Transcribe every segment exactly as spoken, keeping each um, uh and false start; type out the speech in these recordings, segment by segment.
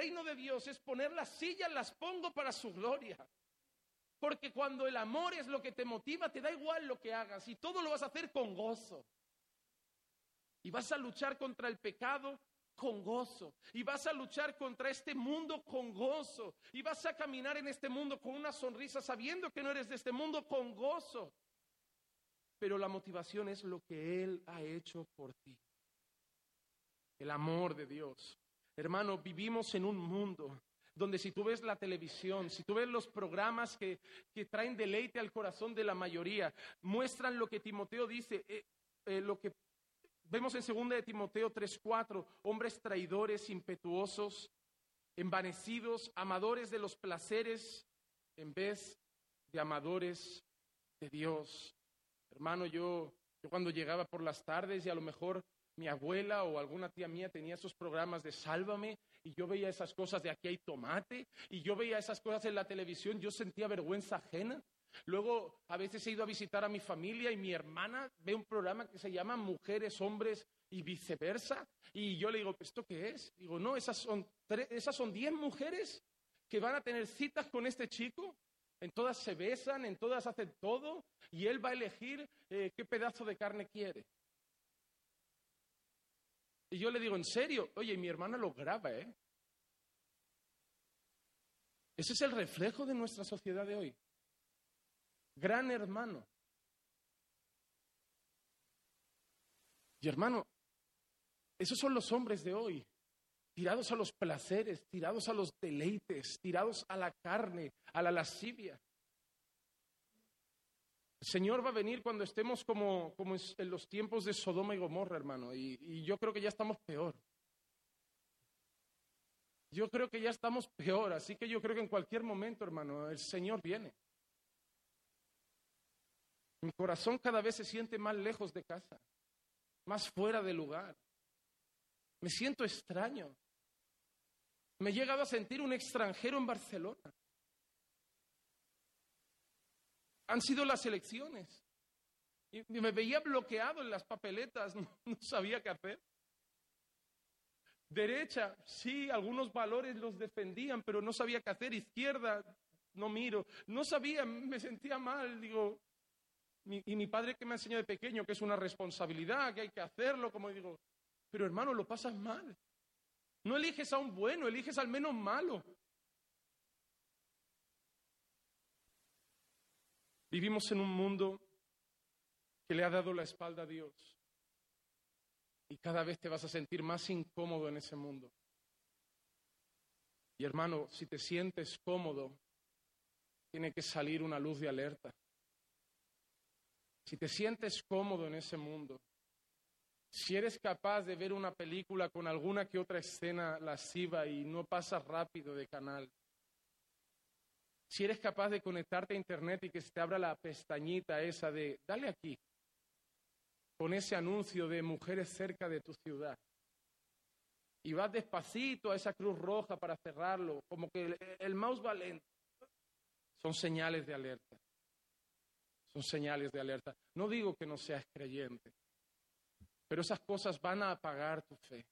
reino de Dios es poner las sillas, las pongo para su gloria. Porque cuando el amor es lo que te motiva, te da igual lo que hagas y todo lo vas a hacer con gozo. Y vas a luchar contra el pecado con gozo. Y vas a luchar contra este mundo con gozo. Y vas a caminar en este mundo con una sonrisa sabiendo que no eres de este mundo con gozo. Pero la motivación es lo que Él ha hecho por ti. El amor de Dios. Hermano, vivimos en un mundo donde si tú ves la televisión, si tú ves los programas que, que traen deleite al corazón de la mayoría, muestran lo que Timoteo dice, eh, eh, lo que vemos en segunda de Timoteo tres cuatro, hombres traidores, impetuosos, envanecidos, amadores de los placeres, en vez de amadores de Dios. Hermano, yo, yo cuando llegaba por las tardes y a lo mejor mi abuela o alguna tía mía tenía esos programas de Sálvame y yo veía esas cosas de Aquí hay tomate y yo veía esas cosas en la televisión, yo sentía vergüenza ajena. Luego a veces he ido a visitar a mi familia y mi hermana ve un programa que se llama Mujeres, Hombres y Viceversa y yo le digo, ¿esto qué es? Digo, no, esas son tres, esas son diez mujeres que van a tener citas con este chico. En todas se besan, en todas hacen todo y él va a elegir eh, qué pedazo de carne quiere. Y yo le digo, ¿en serio? Oye, mi hermana lo graba, ¿eh? Ese es el reflejo de nuestra sociedad de hoy. Gran Hermano. Y hermano, esos son los hombres de hoy, tirados a los placeres, tirados a los deleites, tirados a la carne, a la lascivia. El Señor va a venir cuando estemos como, como en los tiempos de Sodoma y Gomorra, hermano, y, y yo creo que ya estamos peor. Yo creo que ya estamos peor, así que yo creo que en cualquier momento, hermano, el Señor viene. Mi corazón cada vez se siente más lejos de casa, más fuera de lugar. Me siento extraño. Me he llegado a sentir un extranjero en Barcelona. Han sido las elecciones. Y me veía bloqueado en las papeletas, no, no sabía qué hacer. Derecha, sí, algunos valores los defendían, pero no sabía qué hacer. Izquierda, no miro. No sabía, me sentía mal. Digo, mi, y mi padre que me enseñó de pequeño que es una responsabilidad, que hay que hacerlo, como digo, pero hermano, lo pasas mal. No eliges a un bueno, eliges al menos malo. Vivimos en un mundo que le ha dado la espalda a Dios. Y cada vez te vas a sentir más incómodo en ese mundo. Y hermano, si te sientes cómodo, tiene que salir una luz de alerta. Si te sientes cómodo en ese mundo, si eres capaz de ver una película con alguna que otra escena lasciva y no pasas rápido de canal, si eres capaz de conectarte a internet y que se te abra la pestañita esa de, dale aquí, con ese anuncio de mujeres cerca de tu ciudad, y vas despacito a esa cruz roja para cerrarlo, como que el, el mouse va lento, son señales de alerta, son señales de alerta. No digo que no seas creyente, pero esas cosas van a apagar tu fe.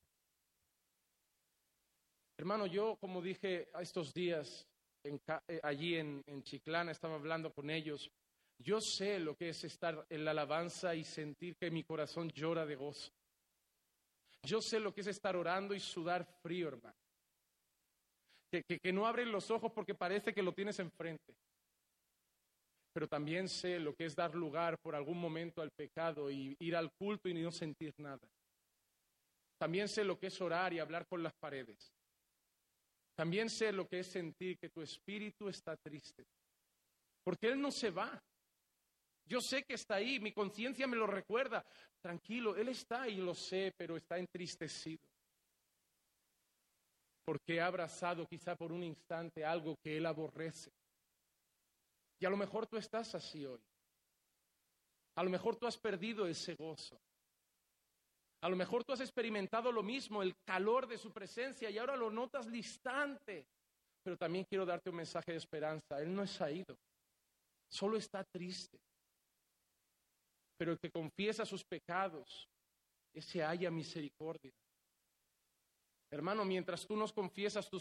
Hermano, yo, como dije estos días, En, allí en, en Chiclana, estaba hablando con ellos. Yo sé lo que es estar en la alabanza y sentir que mi corazón llora de gozo. Yo sé lo que es estar orando y sudar frío, hermano. Que, que, que no abres los ojos porque parece que lo tienes enfrente. Pero también sé lo que es dar lugar por algún momento al pecado y ir al culto y no sentir nada. También sé lo que es orar y hablar con las paredes. También sé lo que es sentir que tu espíritu está triste, porque Él no se va. Yo sé que está ahí, mi conciencia me lo recuerda. Tranquilo, Él está ahí, lo sé, pero está entristecido. Porque ha abrazado quizá por un instante algo que Él aborrece. Y a lo mejor tú estás así hoy. A lo mejor tú has perdido ese gozo. A lo mejor tú has experimentado lo mismo, el calor de su presencia, y ahora lo notas distante. Pero también quiero darte un mensaje de esperanza. Él no se ha ido, solo está triste. Pero el que confiesa sus pecados, ese haya misericordia. Hermano, mientras tú nos confiesas tus